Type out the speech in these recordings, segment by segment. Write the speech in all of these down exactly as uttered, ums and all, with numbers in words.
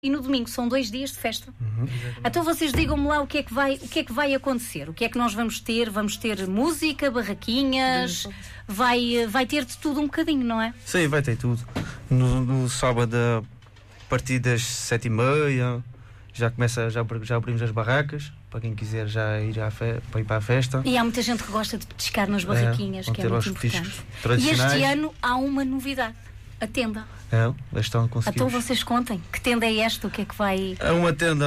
E no domingo são dois dias de festa. Uhum. Então vocês digam-me lá o que é que vai, o que é que vai acontecer. O que é que nós vamos ter? Vamos ter música, barraquinhas, vai, vai ter de tudo um bocadinho, não é? Sim, vai ter tudo. No, no sábado, a partir das sete e meia, já começa, já, já abrimos as barracas, para quem quiser já ir, à fe, para ir para a festa. E há muita gente que gosta de petiscar nas barraquinhas, é, que é muito importante. E este ano há uma novidade. A tenda. É, este ano conseguimos. Então vocês contem, que tenda é esta? O que é que vai... É uma tenda,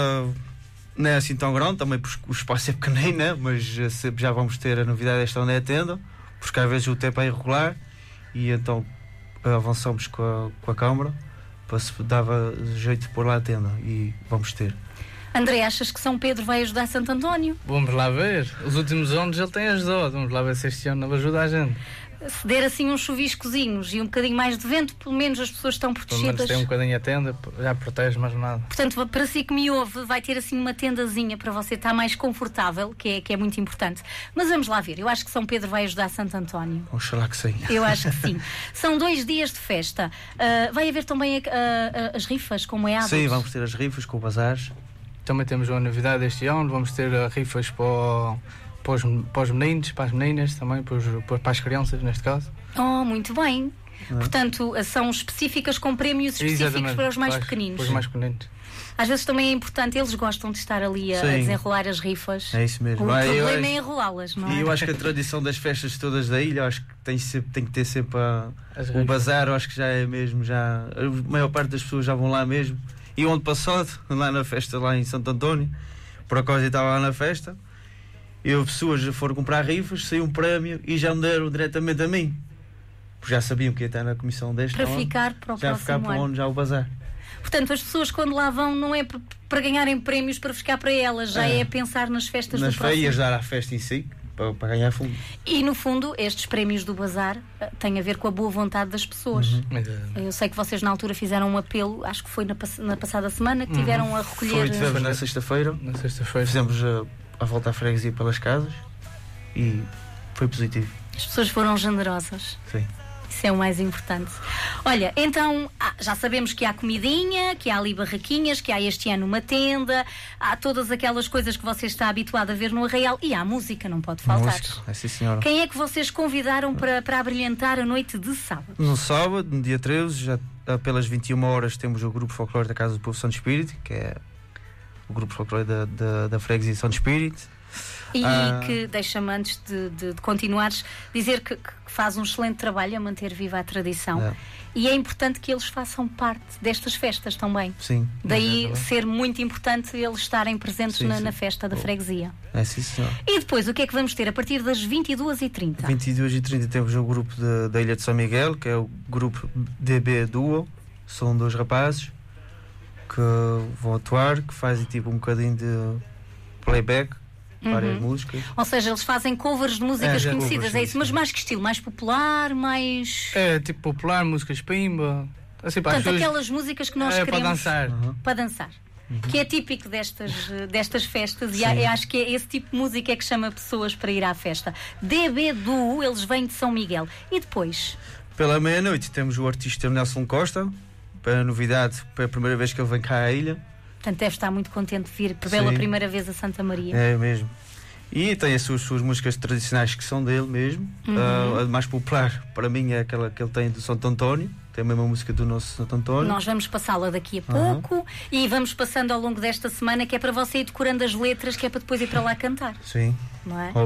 não é assim tão grande, também porque o espaço é pequenino, né? Mas já vamos ter a novidade desta onde é a tenda, porque às vezes o tempo é irregular e então avançamos com a, com a Câmara para se dava jeito de pôr lá a tenda e vamos ter. André, achas que São Pedro vai ajudar Santo António? Vamos lá ver. Os últimos anos ele tem ajudado. Vamos lá ver se este ano não ajuda a gente. Se der assim uns chuviscozinhos e um bocadinho mais de vento, pelo menos as pessoas estão protegidas. Pelo menos tem um bocadinho a tenda, já protege mais nada. Portanto, para si que me ouve, vai ter assim uma tendazinha para você estar mais confortável, que é, que é muito importante. Mas vamos lá ver. Eu acho que São Pedro vai ajudar Santo António. Oxalá que sim. Eu acho que sim. São dois dias de festa. Uh, vai haver também a, a, a, as rifas, como é hábito? Sim, vamos ter as rifas com o bazar. Também temos uma novidade este ano. Vamos ter uh, rifas para, o, para, os, para os meninos, para as meninas também, para, os, para as crianças, neste caso. Oh, muito bem. É. Portanto, são específicas com prémios específicos Exatamente. para os mais para, pequeninos. Para os mais pequeninos. Às vezes também é importante, eles gostam de estar ali a, a desenrolar as rifas. É isso mesmo. O ah, problema acho, é enrolá-las, não é? E eu acho que a tradição das festas todas da ilha, acho que tem, sempre, tem que ter sempre a, o bazar, acho que já é mesmo, já, a maior parte das pessoas já vão lá mesmo. E o ano passado, lá na festa, lá em Santo António, por acaso eu estava lá na festa, e as pessoas foram comprar rifas, saiu um prémio e já me deram diretamente a mim. Porque já sabiam que ia estar na comissão deste para ano, ficar para o já próximo ficar para ano. onde já o bazar. Portanto, as pessoas quando lá vão não é para ganharem prémios para ficar para elas, já é, é pensar nas festas nas do próximo. Nas feias, dar à festa em si, para, para ganhar fundo. E no fundo, estes prémios do bazar têm a ver com a boa vontade das pessoas. Uhum. Eu sei que vocês na altura fizeram um apelo, acho que foi na, na passada semana, que tiveram uhum. a recolher... Foi, tivemos na sexta-feira. Na sexta-feira. Fizemos a, a volta à freguesia pelas casas e foi positivo. As pessoas foram generosas. Sim. Isso é o mais importante. Olha, então, ah, já sabemos que há comidinha, que há ali barraquinhas, que há este ano uma tenda, há todas aquelas coisas que você está habituado a ver no Arraial e há música, não pode faltar. Música, é sim, senhora. Quem é que vocês convidaram para, para abrilhantar a noite de sábado? No sábado, no dia treze, já pelas vinte e uma horas, temos o Grupo Folclore da Casa do Povo Santo Espírito, que é o Grupo Folclore da, da, da Freguesia Santo Espírito. E ah. que, deixa-me antes de, de, de continuares, dizer que, que faz um excelente trabalho a manter viva a tradição. É. E é importante que eles façam parte destas festas também. Sim. Daí é ser muito importante eles estarem presentes sim, na, sim. na festa da freguesia. É sim, senhor. E depois, o que é que vamos ter a partir das vinte e duas e trinta? vinte e duas e trinta temos o grupo de, da Ilha de São Miguel, que é o grupo D B Duo. São dois rapazes que vão atuar, que fazem tipo um bocadinho de playback. Várias uhum. músicas. Ou seja, eles fazem covers de músicas é, conhecidas, covers, é isso? Mas mais que estilo? Mais popular? Mais... É, tipo popular, músicas pimba. Assim, Portanto, pessoas... aquelas músicas que nós é, queremos... para dançar. Uhum. Para dançar. Uhum. Que é típico destas, destas festas. Sim. E há, eu acho que é esse tipo de música é que chama pessoas para ir à festa. D B Duo, eles vêm de São Miguel. E depois? Pela meia-noite temos o artista Nelson Costa. Para a novidade, pela primeira vez que ele vem cá à ilha. Portanto, deve estar muito contente de vir pela Sim. primeira vez a Santa Maria. É mesmo. E tem as suas, suas músicas tradicionais que são dele mesmo. Uhum. Uh, a mais popular para mim é aquela que ele tem do Santo António. Tem a mesma música do nosso Santo António. Nós vamos passá-la daqui a pouco uhum. e vamos passando ao longo desta semana, que é para você ir decorando as letras, que é para depois ir para lá cantar. Sim. Não é?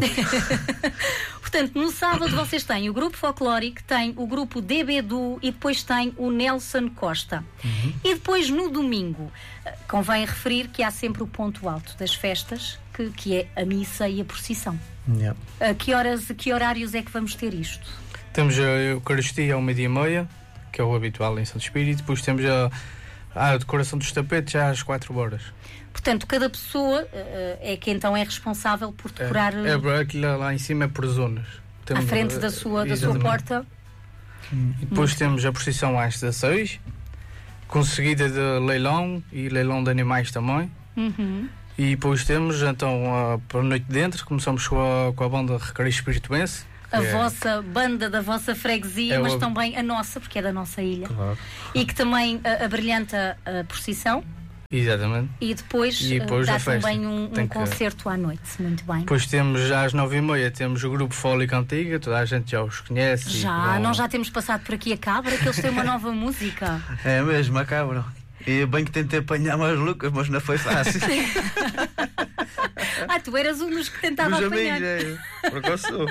Portanto, no sábado vocês têm o grupo folclórico, tem o grupo D B Duo e depois tem o Nelson Costa. Uhum. E depois no domingo, convém referir que há sempre o ponto alto das festas, que, que é a missa e a procissão. Yeah. A que horas, a que horários é que vamos ter isto? Temos a Eucaristia ao meio-dia e meia, que é o habitual em Santo Espírito. Depois temos a, a decoração dos tapetes já às quatro horas. Portanto, cada pessoa uh, é que então é responsável por decorar... É, é aquilo lá em cima é por zonas. Temos, à frente da sua, da sua porta. E depois Muito. temos a procissão às dezasseis, com seguida de leilão e leilão de animais também. Uhum. E depois temos então a, para a noite de dentro, começamos com a, com a banda Recreio Espirituense. A é, vossa banda da vossa freguesia, é mas o... também a nossa, porque é da nossa ilha. Claro. E que também a, a brilhanta a procissão. Exatamente. E depois, e depois dá a festa. também um, um Tem que... concerto à noite. Muito bem. Depois temos já às nove e meia, temos o grupo Fole Cantiga, toda a gente já os conhece. Já, vão... nós já temos passado por aqui a Cabra, que eles têm uma nova música. É mesmo, a Cabra. E bem que tentei apanhar mais Lucas, mas não foi fácil. Ah, tu eras um dos que tentava Dos apanhar. amigos, é. Por acaso sou.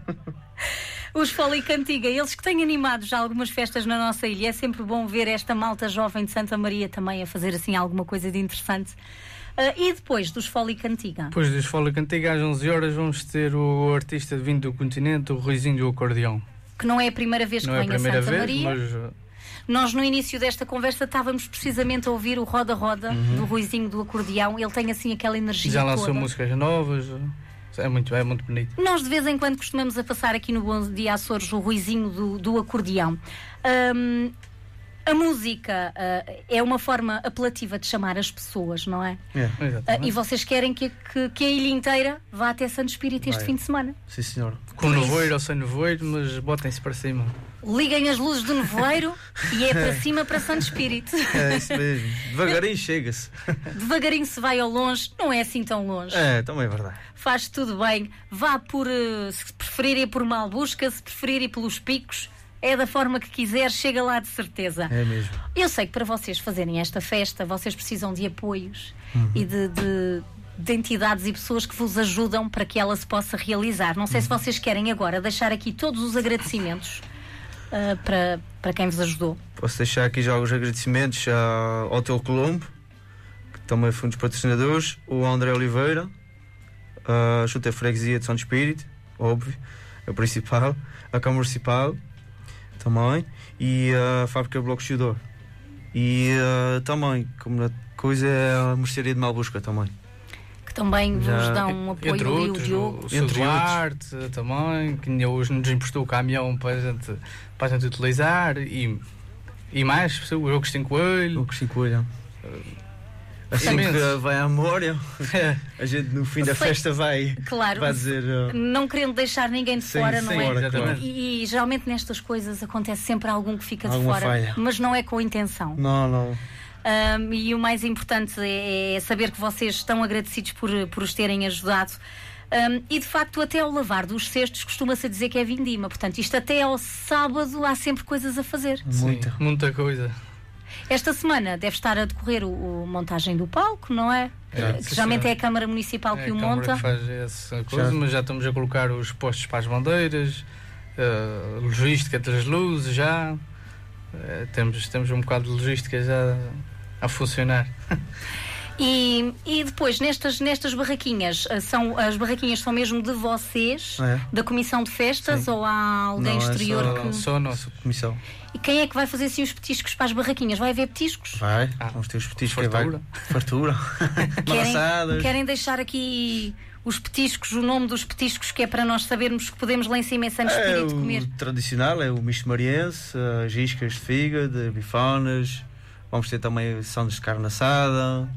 Os Fole Cantiga, eles que têm animado já algumas festas na nossa ilha. É sempre bom ver esta malta jovem de Santa Maria também a fazer assim alguma coisa de interessante. Uh, e depois dos Fole Cantiga? Depois dos Fole Cantiga, às onze horas, vamos ter o artista vindo do continente, o Ruizinho do Acordeão. Que não é a primeira vez que não vem é a, a Santa vez, Maria. Mas... Nós, no início desta conversa, estávamos precisamente a ouvir o Roda Roda, uhum. do Ruizinho do Acordeão. Ele tem assim aquela energia já lançou toda. músicas novas. É muito, é muito bonito. Nós de vez em quando costumamos a passar aqui no Bom Dia Açores o Ruizinho do, do Acordeão. Um, a música uh, é uma forma apelativa de chamar as pessoas, não é? É. Uh, e vocês querem que, que, que a ilha inteira vá até Santo Espírito este Vai. fim de semana? Sim, senhor. Com nevoeiro ou sem nevoeiro, mas botem-se para cima. Liguem as luzes do nevoeiro e é para cima para Santo Espírito. É isso mesmo. Devagarinho chega-se. Devagarinho se vai ao longe, não é assim tão longe. É, também é verdade. Faz tudo bem. Vá por, uh, se preferir ir por Malbusca, se preferir ir pelos picos, é da forma que quiser, chega lá de certeza. É mesmo. Eu sei que para vocês fazerem esta festa, vocês precisam de apoios uhum. e de, de, de entidades e pessoas que vos ajudam para que ela se possa realizar. Não sei uhum. se vocês querem agora deixar aqui todos os agradecimentos uh, para, para quem vos ajudou. Posso deixar aqui já os agradecimentos ao Hotel Colombo, que também foi um dos patrocinadores, o André Oliveira, a Junta de Freguesia de Santo Espírito, óbvio, a principal, a Câmara Municipal também, e a Fábrica Bloco Chudor. E uh, também, como na coisa, é a Mercearia de Malbusca também. Que também Já, vos dão um apoio. Entre outros, e o Diogo. o Sr. Duarte também, que hoje nos emprestou o caminhão para a gente, para a gente utilizar, e, e mais pessoas, o Cristina Coelho. O Cristina Coelho. Assim que vai à memória, a gente no fim da Sei, festa vai, claro, vai dizer... Uh... Não querendo deixar ninguém de sim, fora, sim, não é? Fora, e, e geralmente nestas coisas acontece sempre algum que fica Alguma de fora, falha. mas não é com intenção. Não, não. Um, e o mais importante é, é saber que vocês estão agradecidos por, por os terem ajudado. Um, e de facto, até ao lavar dos cestos, costuma-se dizer que é vindima. Portanto, isto até ao sábado há sempre coisas a fazer. Muita. Sim, muita coisa. Esta semana deve estar a decorrer o, o montagem do palco, não é? É, que geralmente é a Câmara Municipal é que o a Câmara monta. Que faz essa coisa, Já. mas já estamos a colocar os postos para as bandeiras, uh, logística das luzes já. Uh, temos, temos um bocado de logística já a funcionar. E, e depois, nestas, nestas barraquinhas, são, as barraquinhas são mesmo de vocês, É. da Comissão de Festas, Sim. ou há alguém Não, é exterior só- que... Só a nossa Comissão. E quem é que vai fazer assim os petiscos para as barraquinhas? Vai haver petiscos? Vai, Ah, vamos ter os petiscos. fartura. Vai. Fartura. Querem, Maçadas. querem deixar aqui os petiscos, o nome dos petiscos, que é para nós sabermos que podemos lá em cima em Santo É Espírito o comer? tradicional, é o misto mariense, as iscas de fígado, bifanas. Vamos ter também sandes de carne assada.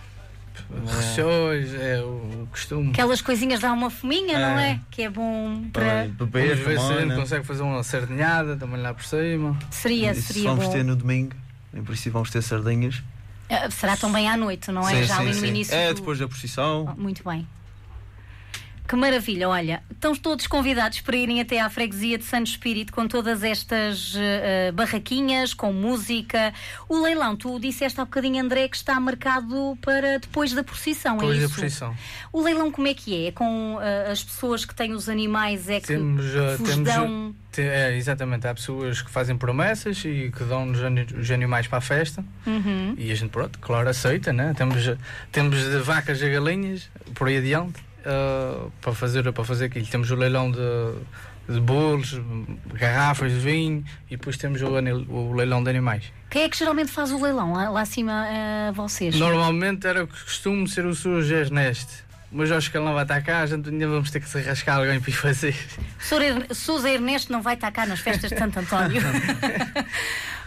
Rechões, é o costume. Aquelas coisinhas dão uma fominha, não É. é? Que é bom para... Para beber Vamos ver se a também, gente né? consegue fazer uma sardinhada também lá por cima. Seria, Isso seria vamos bom. ter no domingo. Em princípio vamos ter sardinhas. Ah, será também à noite, não é? Sim, Já sim, ali no sim. início. É, do- depois da procissão. Oh, muito bem. Que maravilha, olha, estão todos convidados para irem até à freguesia de Santo Espírito com todas estas uh, barraquinhas, com música. O leilão, tu disseste há bocadinho, André, que está marcado para depois da procissão, Depois é da isso? procissão. O leilão como é que é? É com uh, as pessoas que têm os animais, é que Temos, uh, vos temos, dão... te- é, exatamente, há pessoas que fazem promessas e que dão os, ani- os animais para a festa. Uhum. E a gente, pronto, claro, aceita, né? Temos, temos de vacas e galinhas por aí adiante uh, para, fazer, para fazer aquilo. Temos o leilão de, de bolos, garrafas de vinho e depois temos o, anil- o leilão de animais. Quem é que geralmente faz o leilão lá, lá acima, uh, vocês? Normalmente era o que costume ser o Sr. Ernest, mas acho que ele não vai estar cá, a gente ainda vamos ter que se arrascar alguém para ir fazer. Sousa Ernesto não vai estar cá nas festas de Santo António.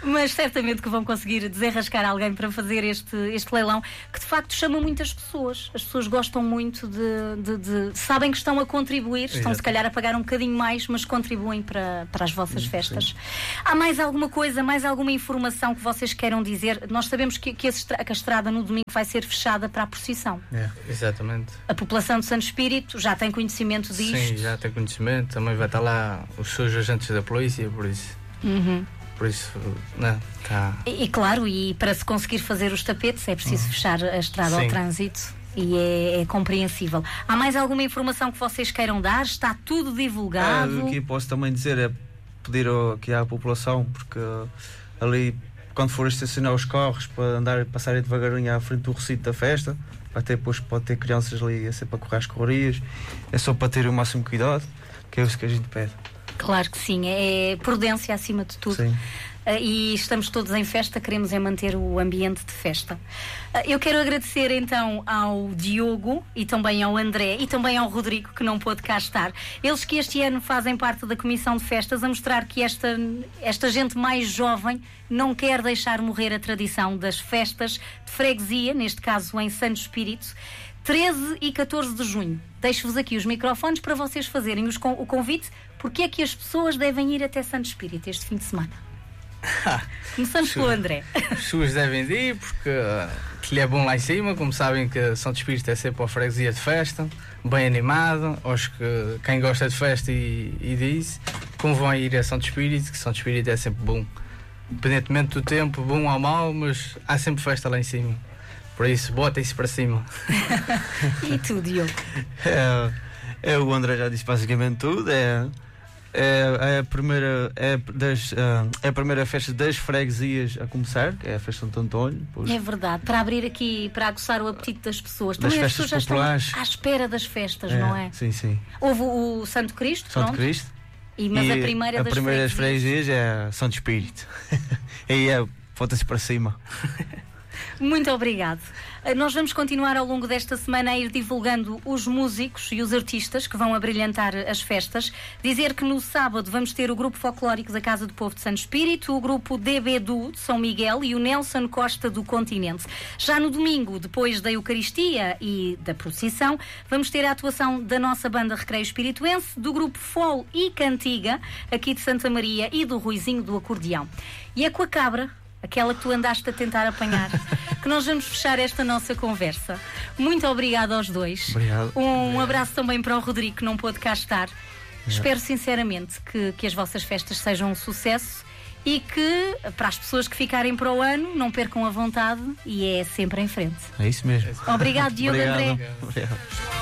Mas certamente que vão conseguir desenrascar alguém para fazer este, este leilão, que de facto chama muitas pessoas. As pessoas gostam muito de, de, de sabem que estão a contribuir, estão Exato. se calhar a pagar um bocadinho mais, mas contribuem para, para as vossas festas. Sim. Há mais alguma coisa, mais alguma informação que vocês queiram dizer? Nós sabemos que, que, a, que a estrada no domingo vai ser fechada para a procissão. É, exatamente. A população de Santo Espírito já tem conhecimento disto? Sim, já tem conhecimento. Também vai estar lá os seus agentes da polícia, por isso. Uhum. Por isso, não, tá. E, e claro, e para se conseguir fazer os tapetes é preciso uhum. fechar a estrada Sim. ao trânsito e é, é compreensível. Há mais alguma informação que vocês queiram dar? Está tudo divulgado? Ah, o que posso também dizer é pedir aqui à população, porque ali, quando for estacionar os carros para andar, passarem devagarinho à frente do recinto da festa, vai ter, depois pode ter crianças ali a ser para correr as correrias, é só para ter o máximo cuidado, que é isso que a gente pede. Claro que sim, é prudência acima de tudo. Sim. Uh, e estamos todos em festa, queremos é manter o ambiente de festa. Uh, eu quero agradecer então ao Diogo e também ao André e também ao Rodrigo, que não pôde cá estar. Eles que este ano fazem parte da Comissão de Festas, a mostrar que esta, esta gente mais jovem não quer deixar morrer a tradição das festas de freguesia, neste caso em Santo Espírito, treze e catorze de junho. Deixo-vos aqui os microfones para vocês fazerem os, o convite. Porque é que as pessoas devem ir até Santo Espírito este fim de semana? Começamos pelo André. As pessoas devem ir porque uh, é bom lá em cima. Como sabem que Santo Espírito é sempre a freguesia de festa, bem animado. Acho que quem gosta de festa e, e disso, como vão ir a Santo Espírito, que Santo Espírito é sempre bom. Independentemente do tempo, bom ou mau, mas há sempre festa lá em cima. Por isso, botem-se para cima. E tu, Diogo? É, é, o André já disse basicamente tudo. É... É, é, a primeira, é, das, uh, é a primeira festa das freguesias a começar, que é a festa de Santo António. Pois. É verdade, para abrir aqui, para aguçar o apetite das pessoas. Das Também festas as pessoas já populares. estão à espera das festas, é, não é? Sim, sim. Houve o, o Santo Cristo, Santo pronto. Cristo. E, mas e a primeira, a das, primeira freguesias. das freguesias é Santo Espírito. Aí é, volta-se para cima. Muito obrigado. Nós vamos continuar ao longo desta semana a ir divulgando os músicos e os artistas que vão abrilhantar as festas. Dizer que no sábado vamos ter o grupo folclórico da Casa do Povo de Santo Espírito, o grupo D B Du de São Miguel e o Nelson Costa do Continente. Já no domingo, depois da Eucaristia e da procissão, vamos ter a atuação da nossa banda Recreio Espirituense, do grupo Fol e Cantiga, aqui de Santa Maria, e do Ruizinho do Acordeão. E é com a cabra, aquela que tu andaste a tentar apanhar, que nós vamos fechar esta nossa conversa. Muito obrigada aos dois. Obrigado. Um Obrigado. abraço também para o Rodrigo, que não pôde cá estar. Obrigado. Espero sinceramente que, que as vossas festas sejam um sucesso e que, para as pessoas que ficarem para o ano, não percam a vontade e é sempre em frente. É isso mesmo. Obrigado, Diogo. Obrigado. André. Obrigado.